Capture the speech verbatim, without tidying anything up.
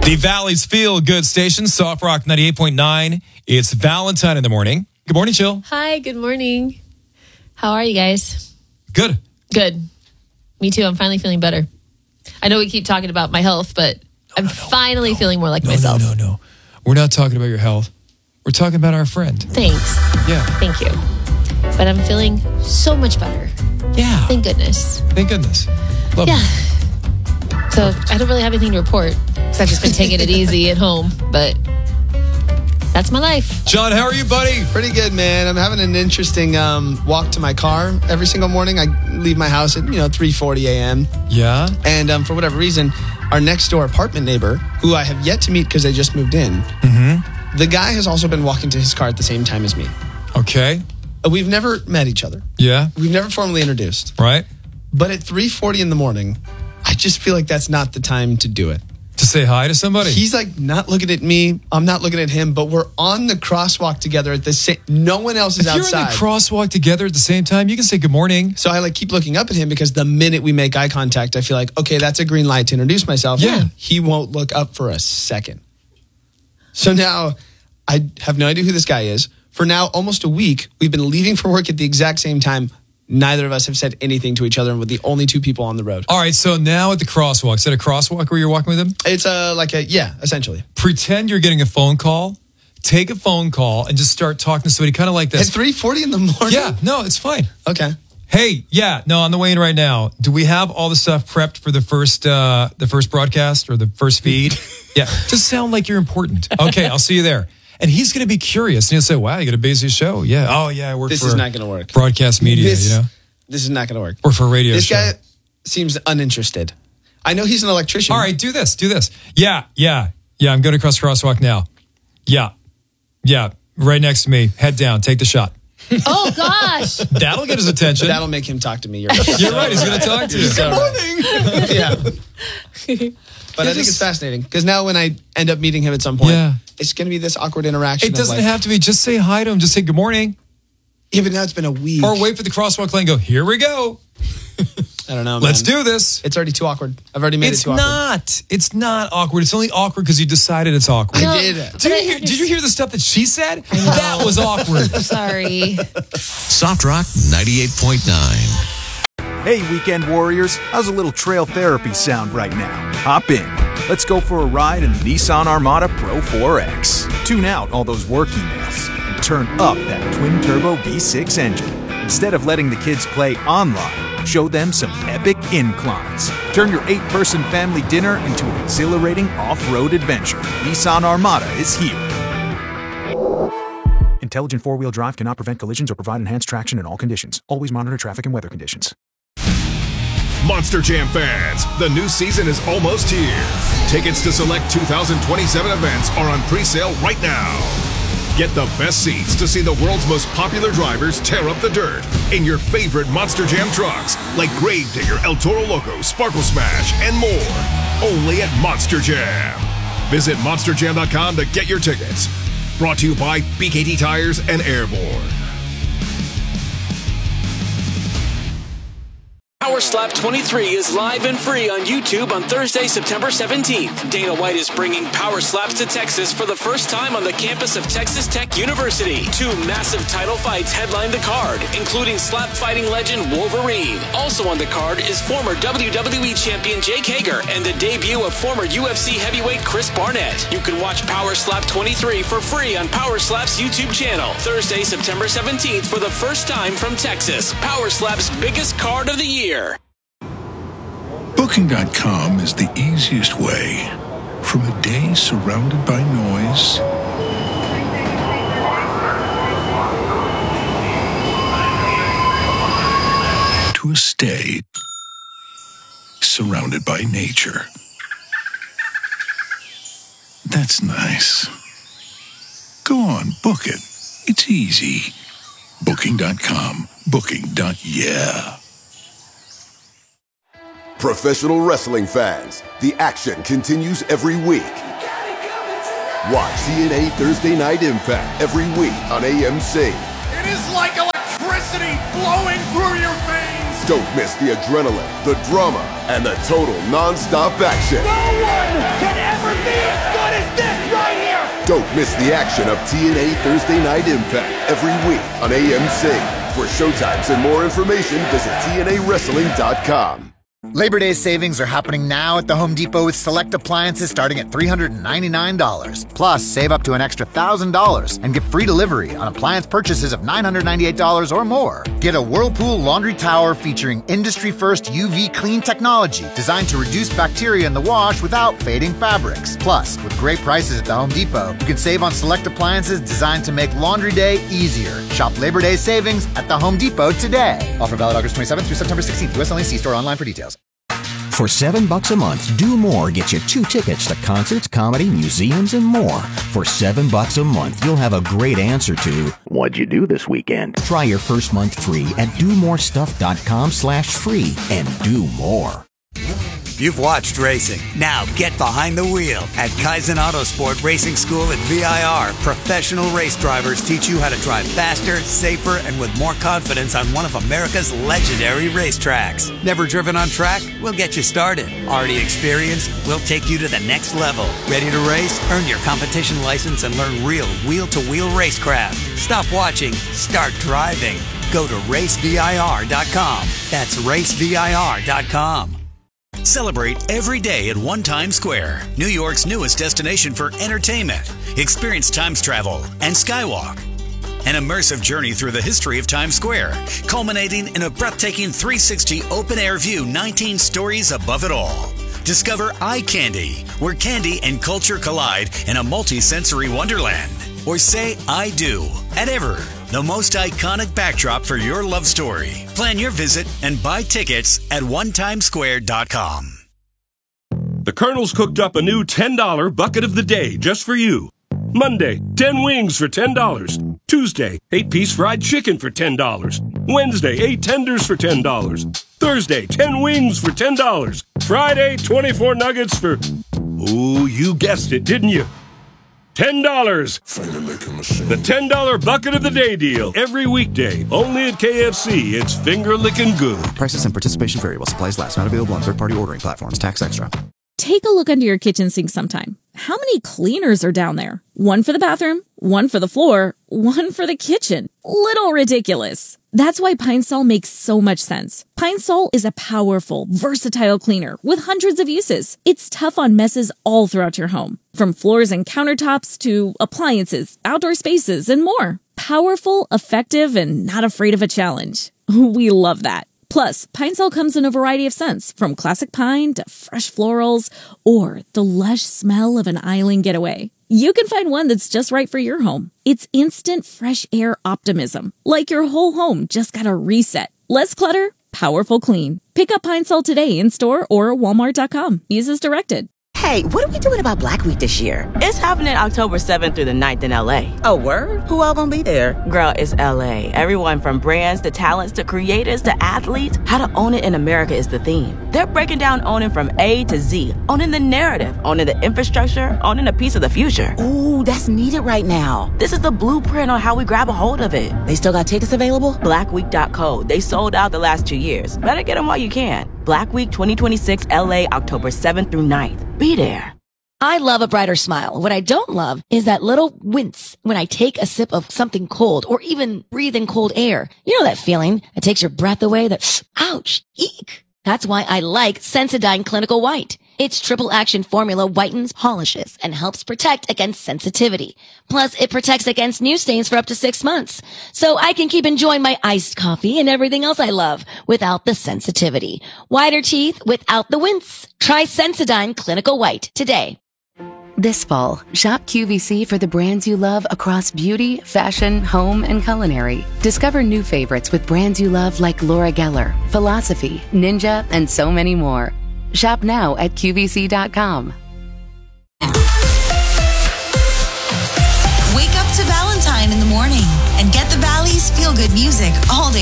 The Valley's Feel Good Station, Soft Rock ninety-eight point nine. It's Valentine in the morning. Good morning, Jill. Hi, good morning. How are you guys? Good. Good. Me too. I'm finally feeling better. I know we keep talking about my health, but no, I'm no, no, finally no. feeling more like no, myself. No, no, no. We're not talking about your health. We're talking about our friend. Thanks. Yeah. Thank you. But I'm feeling so much better. Yeah. Thank goodness. Thank goodness. Love yeah. it. So I don't really have anything to report because I've just been taking it easy at home, but that's my life. John, how are you, buddy? Pretty good, man. I'm having an interesting um, walk to my car every single morning. I leave my house at, you know, three forty a.m. Yeah. And um, for whatever reason, our next door apartment neighbor, who I have yet to meet because they just moved in, mm-hmm. the guy has also been walking to his car at the same time as me. Okay. Uh, we've never met each other. Yeah. We've never formally introduced. Right. But at three forty in the morning, I just feel like that's not the time to do it. To say hi to somebody? He's like not looking at me. I'm not looking at him, but we're on the crosswalk together at the same. No one else is if outside. If you're in the crosswalk together at the same time, you can say good morning. So I like keep looking up at him because the minute we make eye contact, I feel like, okay, that's a green light to introduce myself. Yeah. He won't look up for a second. So now I have no idea who this guy is. For now, almost a week, we've been leaving for work at the exact same time. Neither of us have said anything to each other, and we're the only two people on the road. All right, so now at the crosswalk, is that a crosswalk where you're walking with him? It's a, like a, yeah, essentially. Pretend you're getting a phone call. Take a phone call and just start talking to somebody kind of like this. At three forty in the morning? Yeah, no, it's fine. Okay. Hey, yeah, no, on the way in right now. Do we have all the stuff prepped for the first uh, the first broadcast or the first feed? Yeah, just sound like you're important. Okay, I'll see you there. And he's going to be curious. And he'll say, wow, you got a busy show. Yeah. Oh, yeah, I work this for is not going to work. broadcast media, this, you know? This is not going to work. Or for a radio this show. This guy seems uninterested. I know he's an electrician. All right, do this, do this. Yeah, yeah, yeah, I'm going across the crosswalk now. Yeah, yeah, right next to me. Head down, take the shot. Oh, gosh. That'll get his attention. That'll make him talk to me. You're right, You're right he's going to talk to you. Good morning. Yeah. But I think it's fascinating because now when I end up meeting him at some point, yeah. it's going to be this awkward interaction. It doesn't like, have to be. Just say hi to him. Just say good morning. Yeah, but now it's been a week. Or wait for the crosswalk lane and go, here we go. I don't know, man. Let's do this. It's already too awkward. I've already made it's it too awkward. It's not. It's not awkward. It's only awkward because you decided it's awkward. I no, did. Did you, hear, did you hear the stuff that she said? That was awkward. Sorry. Soft Rock ninety-eight point nine. Hey, weekend warriors. How's a little trail therapy sound right now? Hop in. Let's go for a ride in the Nissan Armada Pro four X. Tune out all those work emails and turn up that twin-turbo V six engine. Instead of letting the kids play online, show them some epic inclines. Turn your eight-person family dinner into an exhilarating off-road adventure. Nissan Armada is here. Intelligent four-wheel drive cannot prevent collisions or provide enhanced traction in all conditions. Always monitor traffic and weather conditions. Monster Jam fans, the new season is almost here. Tickets to select two thousand twenty-seven events are on pre-sale right now. Get the best seats to see the world's most popular drivers tear up the dirt in your favorite Monster Jam trucks like Gravedigger, El Toro Loco, Sparkle Smash, and more. Only at Monster Jam. Visit monster jam dot com to get your tickets. Brought to you by B K T Tires and Airborne. Power Slap twenty-three is live and free on YouTube on Thursday, September seventeenth. Dana White is bringing Power Slaps to Texas for the first time on the campus of Texas Tech University. Two massive title fights headline the card, including slap fighting legend Wolverine. Also on the card is former W W E champion Jake Hager and the debut of former U F C heavyweight Chris Barnett. You can watch Power Slap twenty-three for free on Power Slap's YouTube channel. Thursday, September seventeenth for the first time from Texas. Power Slap's biggest card of the year. Booking dot com is the easiest way from a day surrounded by noise to a stay surrounded by nature. That's nice. Go on, book it. It's easy. Booking dot com. Booking. Yeah. Professional wrestling fans, the action continues every week. Watch C N A Thursday Night Impact every week on A M C. It is like electricity flowing through your veins. Don't miss the adrenaline, the drama, and the total non-stop action. No one can ever see as good as this right here? Don't miss the action of T N A Thursday Night Impact every week on A M C. For showtimes and more information, visit T N A wrestling dot com. Labor Day savings are happening now at the Home Depot with select appliances starting at three hundred ninety-nine dollars. Plus, save up to an extra one thousand dollars and get free delivery on appliance purchases of nine hundred ninety-eight dollars or more. Get a Whirlpool laundry tower featuring industry-first U V clean technology designed to reduce bacteria in the wash without fading fabrics. Plus, with great prices at the Home Depot, you can save on select appliances designed to make laundry day easier. Shop Labor Day savings at the Home Depot today. Offer valid August twenty-seventh through September sixteenth. U S only. See store online for details. For seven bucks a month, Do More gets you two tickets to concerts, comedy, museums, and more. For seven bucks a month, you'll have a great answer to what'd you do this weekend? Try your first month free at do more stuff dot com slash free and do more. You've watched racing. Now get behind the wheel at Kaizen Autosport Racing School at V I R. Professional race drivers teach you how to drive faster, safer, and with more confidence on one of America's legendary racetracks. Never driven on track? We'll get you started. Already experienced? We'll take you to the next level. Ready to race? Earn your competition license and learn real wheel-to-wheel racecraft. Stop watching. Start driving. Go to race V I R dot com. That's race V I R dot com. Celebrate every day at One Times Square, New York's newest destination for entertainment. Experience Times travel and Skywalk. An immersive journey through the history of Times Square, culminating in a breathtaking three sixty open-air view, nineteen stories above it all. Discover Eye Candy, where candy and culture collide in a multi-sensory wonderland. Or say I do at Ever, the most iconic backdrop for your love story. Plan your visit and buy tickets at one times square dot com. The Colonel's cooked up a new ten dollar bucket of the day just for you. Monday, ten wings for ten dollars. Tuesday, eight piece fried chicken for ten dollars. Wednesday, eight tenders for ten dollars. Thursday, ten wings for ten dollars. Friday, twenty-four nuggets for... Ooh, you guessed it, didn't you? ten dollars. The ten dollar bucket of the day deal. Every weekday. Only at K F C. It's finger licking good. Prices and participation vary while supplies last. Not available on third-party ordering platforms. Tax extra. Take a look under your kitchen sink sometime. How many cleaners are down there? One for the bathroom, one for the floor, one for the kitchen. Little ridiculous. That's why Pine Sol makes so much sense. Pine Sol is a powerful, versatile cleaner with hundreds of uses. It's tough on messes all throughout your home, from floors and countertops to appliances, outdoor spaces, and more. Powerful, effective, and not afraid of a challenge. We love that. Plus, Pine Sol comes in a variety of scents, from classic pine to fresh florals or the lush smell of an island getaway. You can find one that's just right for your home. It's instant fresh air optimism, like your whole home just got a reset. Less clutter, powerful clean. Pick up Pine Sol today in store or walmart dot com. Use as directed. Hey, what are we doing about Black Week this year? It's happening October seventh through the ninth in L A. Oh, word? Who all gonna be there? Girl, it's L A. Everyone from brands to talents to creators to athletes. How to own it in America is the theme. They're breaking down owning from A to Z. Owning the narrative, owning the infrastructure, owning a piece of the future. Ooh, that's needed right now. This is the blueprint on how we grab a hold of it. They still got tickets available? black week dot co. They sold out the last two years. Better get them while you can. Black Week twenty twenty-six L A, October seventh through ninth. Be there. I love a brighter smile. What I don't love is that little wince when I take a sip of something cold or even breathe in cold air. You know that feeling that takes your breath away, that, ouch, eek. That's why I like Sensodyne Clinical White. Its triple action formula whitens, polishes, and helps protect against sensitivity. Plus, it protects against new stains for up to six months. So I can keep enjoying my iced coffee and everything else I love without the sensitivity. Whiter teeth without the wince. Try Sensodyne Clinical White today. This fall, shop Q V C for the brands you love across beauty, fashion, home, and culinary. Discover new favorites with brands you love like Laura Geller, Philosophy, Ninja, and so many more. Shop now at Q V C dot com. Wake up to Valentine in the morning and get the Valley's feel-good music all day